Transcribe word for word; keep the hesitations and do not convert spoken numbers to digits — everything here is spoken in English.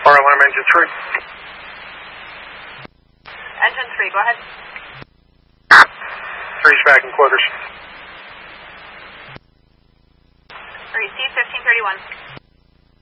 Fire alarm engine three. Engine three, go ahead. Three's back in quarters. Receive fifteen thirty-one.